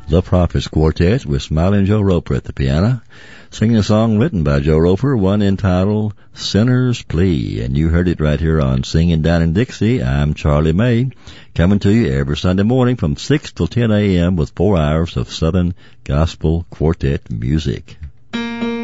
The Prophets Quartet with Smiling Joe Roper at the piano, singing a song written by Joe Roper, one entitled Sinner's Plea. And you heard it right here on Singing Down in Dixie. I'm Charlie May, coming to you every Sunday morning from 6 till 10 a.m. with 4 hours of Southern Gospel Quartet music.